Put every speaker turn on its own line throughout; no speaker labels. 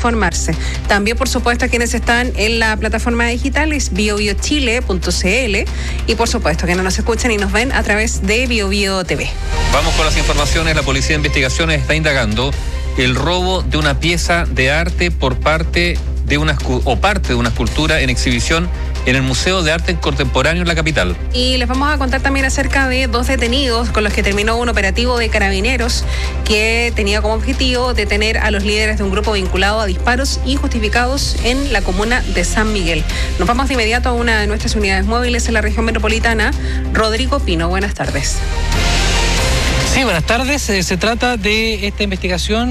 informarse. También, por supuesto, quienes están en la plataforma digital es biobiochile.cl y, por supuesto, que no nos escuchan y nos ven a través de BioBio TV.
Vamos con las informaciones. La Policía de Investigaciones está indagando el robo de una pieza de arte por parte de una escultura en exhibición en el Museo de Arte Contemporáneo en la capital.
Y les vamos a contar también acerca de 2 detenidos con los que terminó un operativo de carabineros que tenía como objetivo detener a los líderes de un grupo vinculado a disparos injustificados en la comuna de San Miguel. Nos vamos de inmediato a una de nuestras unidades móviles en la región metropolitana. Rodrigo Pino, buenas tardes.
Sí, buenas tardes. Se trata de esta investigación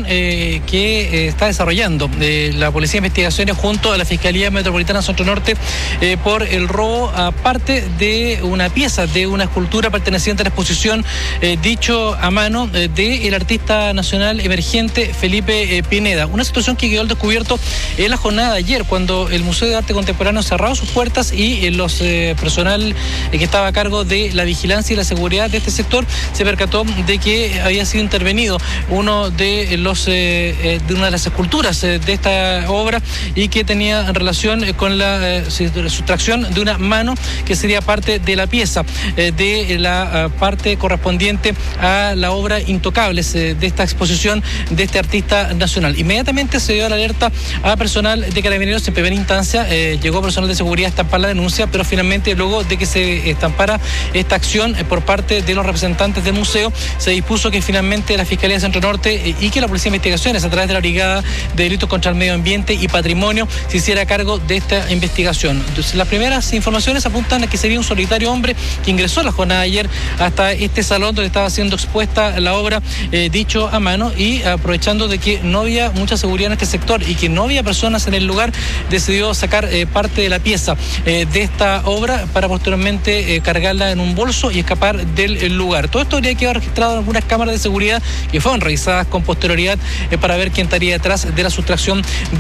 que está desarrollando la Policía de Investigaciones junto a la Fiscalía Metropolitana Centro Norte por el robo a parte de una pieza de una escultura perteneciente a la exposición dicho a mano del artista nacional emergente Felipe Pineda. Una situación que quedó al descubierto en la jornada de ayer, cuando el Museo de Arte Contemporáneo cerró sus puertas y los personal que estaba a cargo de la vigilancia y la seguridad de este sector se percató de que había sido intervenido uno de una de las esculturas de esta obra y que tenía relación con la sustracción de una mano que sería parte de la pieza, de la parte correspondiente a la obra Intocables de esta exposición de este artista nacional. Inmediatamente se dio la alerta a personal de Carabineros en primera instancia, llegó personal de seguridad a estampar la denuncia, pero finalmente luego de que se estampara esta acción por parte de los representantes del museo, se dispuso que finalmente la Fiscalía de Centro Norte y que la Policía de Investigaciones, a través de la Brigada de Delitos contra el Medio Ambiente y Patrimonio, se hiciera cargo de esta investigación. Entonces, las primeras informaciones apuntan a que sería un solitario hombre que ingresó a la jornada de ayer hasta este salón donde estaba siendo expuesta la obra dicho a mano, y aprovechando de que no había mucha seguridad en este sector y que no había personas en el lugar, decidió sacar parte de la pieza de esta obra para posteriormente cargarla en un bolso y escapar del lugar. Todo esto habría quedado registrado en algunas cámaras de seguridad que fueron revisadas con posterioridad para ver quién estaría detrás de la sustracción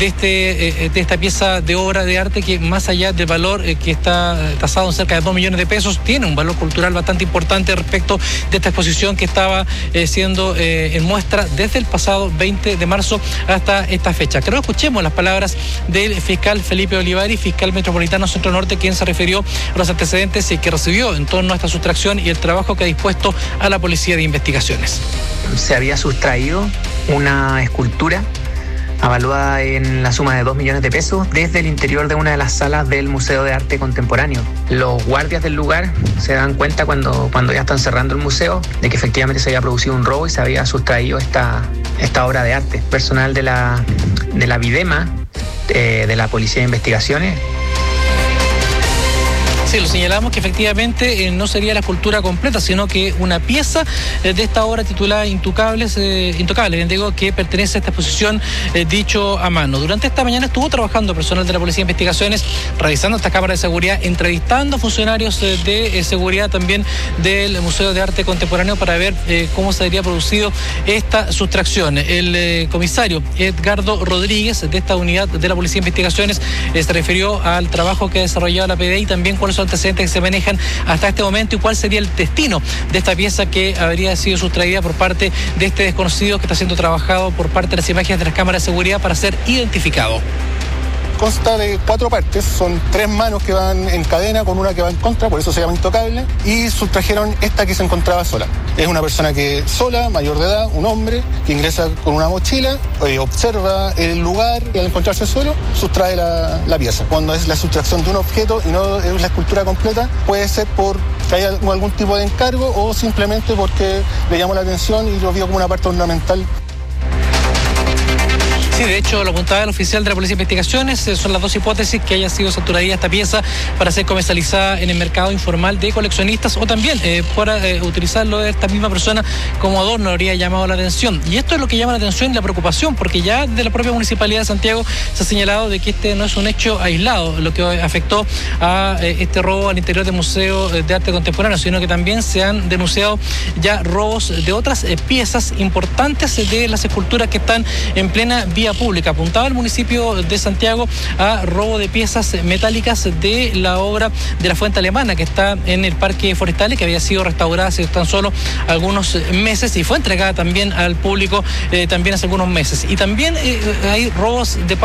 de esta pieza de obra de arte, que más allá del valor que está tasado en cerca de 2 millones de pesos, tiene un valor cultural bastante importante respecto de esta exposición que estaba siendo en muestra desde el pasado 20 de marzo hasta esta fecha. Creo que escuchemos las palabras del fiscal Felipe Olivari, fiscal metropolitano Centro Norte, quien se refirió a los antecedentes que recibió en torno a esta sustracción y el trabajo que ha dispuesto a la Policía de Investigaciones.
Se había sustraído una escultura avaluada en la suma de 2 millones de pesos desde el interior de una de las salas del Museo de Arte Contemporáneo. Los guardias del lugar se dan cuenta cuando ya están cerrando el museo de que efectivamente se había producido un robo y se había sustraído esta obra de arte. Personal de la Videma, de la Policía de Investigaciones.
Sí, lo señalamos que efectivamente no sería la escultura completa, sino que una pieza de esta obra titulada Intocables, digo, que pertenece a esta exposición dicho a mano. Durante esta mañana estuvo trabajando personal de la Policía de Investigaciones, revisando estas cámaras de seguridad, entrevistando funcionarios de seguridad también del Museo de Arte Contemporáneo para ver cómo se habría producido esta sustracción. El comisario Edgardo Rodríguez, de esta unidad de la Policía de Investigaciones, se refirió al trabajo que ha desarrollado la PDI y también cuáles son los antecedentes que se manejan hasta este momento y cuál sería el destino de esta pieza que habría sido sustraída por parte de este desconocido que está siendo trabajado por parte de las imágenes de las cámaras de seguridad para ser identificado.
Consta de 4 partes, son 3 manos que van en cadena con una que va en contra, por eso se llama Intocable, y sustrajeron esta que se encontraba sola. Es una persona que sola, mayor de edad, un hombre, que ingresa con una mochila, observa el lugar y al encontrarse solo, sustrae la pieza. Cuando es la sustracción de un objeto y no es la escultura completa, puede ser por que haya algún tipo de encargo o simplemente porque le llamó la atención y lo vio como una parte ornamental.
Sí, de hecho, lo apuntaba el oficial de la Policía de Investigaciones, son las 2 hipótesis: que haya sido sustraída esta pieza para ser comercializada en el mercado informal de coleccionistas, o también para utilizarlo de esta misma persona como adorno. Habría llamado la atención. Y esto es lo que llama la atención y la preocupación, porque ya de la propia Municipalidad de Santiago se ha señalado de que este no es un hecho aislado, lo que afectó a este robo al interior del Museo de Arte Contemporáneo, sino que también se han denunciado ya robos de otras piezas importantes de las esculturas que están en plena vía pública. Apuntaba el municipio de Santiago a robo de piezas metálicas de la obra de la Fuente Alemana, que está en el Parque Forestal y que había sido restaurada hace tan solo algunos meses y fue entregada también al público también hace algunos meses. Y también hay robos de